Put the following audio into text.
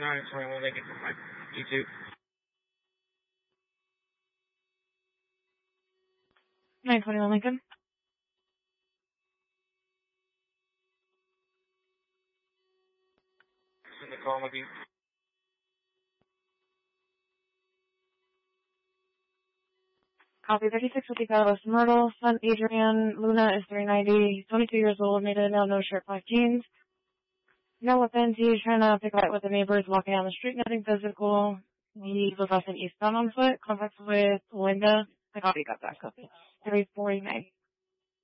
921 Lincoln. You too. 921 Lincoln. Send the call with you. Copy 3650 Carlos Myrtle. Son Adrian Luna is 390. He's 22 years old. Made it no shirt, black jeans. No weapons. He's trying to pick a fight with the neighbors walking down the street. Nothing physical. He was less than eastbound on foot. Contact with Linda. I copy. Got that copy. 349.